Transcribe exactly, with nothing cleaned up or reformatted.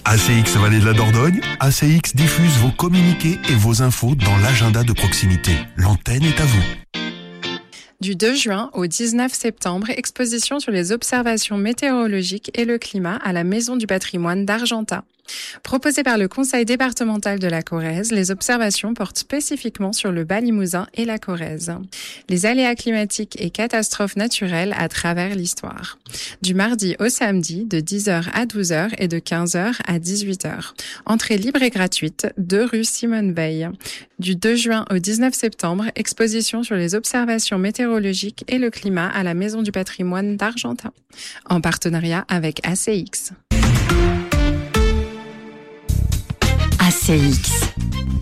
A C X Vallée de la Dordogne, A C X diffuse vos communiqués et vos infos dans l'agenda de proximité. L'antenne est à vous. Du deux juin au dix-neuf septembre, exposition sur les observations météorologiques et le climat à la Maison du patrimoine d'Argentat. Proposées par le Conseil départemental de la Corrèze, les observations portent spécifiquement sur le Bas-Limousin et la Corrèze. Les aléas climatiques et catastrophes naturelles à travers l'histoire. Du mardi au samedi, de dix heures à douze heures et de quinze heures à dix-huit heures. Entrée libre et gratuite, deux rue Simone Veil. Du deux juin au dix-neuf septembre, exposition sur les observations météorologiques et le climat à la Maison du patrimoine d'Argentat. En partenariat avec A C X. A C X,